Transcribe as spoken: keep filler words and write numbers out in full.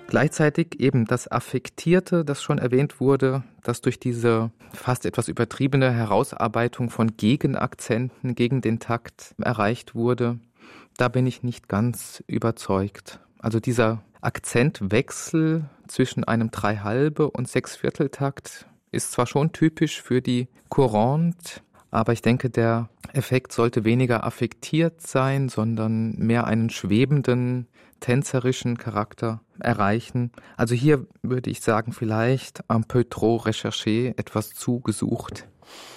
Gleichzeitig eben das Affektierte, das schon erwähnt wurde, das durch diese fast etwas übertriebene Herausarbeitung von Gegenakzenten gegen den Takt erreicht wurde, da bin ich nicht ganz überzeugt. Also dieser Akzentwechsel zwischen einem Dreihalbe- und Sechsvierteltakt ist zwar schon typisch für die Courante, aber ich denke, der Effekt sollte weniger affektiert sein, sondern mehr einen schwebenden, tänzerischen Charakter erreichen. Also hier würde ich sagen, vielleicht un peu trop recherché, etwas zu gesucht.